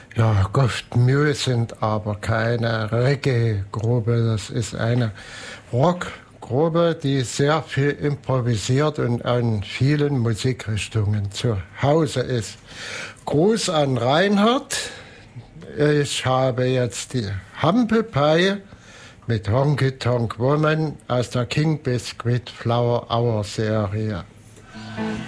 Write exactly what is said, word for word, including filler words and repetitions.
Ja, Goft Mule sind aber keine Reggae-Gruppe. Das ist eine Rockgruppe, die sehr viel improvisiert und an vielen Musikrichtungen zu Hause ist. Gruß an Reinhard. Ich habe jetzt die Humble Pie mit Honky Tonk Woman aus der King Biscuit Flower Hour Serie.